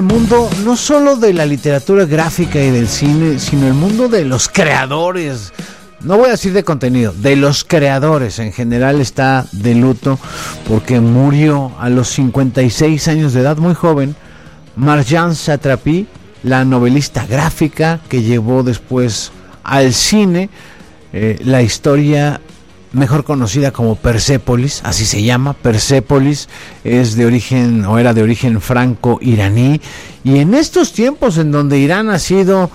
El mundo no solo de la literatura gráfica y del cine, sino el mundo de los creadores. No voy a decir de contenido, de los creadores en general está de luto porque murió a los 56 años de edad, muy joven, Marjane Satrapi, la novelista gráfica que llevó después al cine la historia mejor conocida como Persépolis, así se llama. Persépolis es de origen, o era de origen franco-iraní, y en estos tiempos en donde Irán ha sido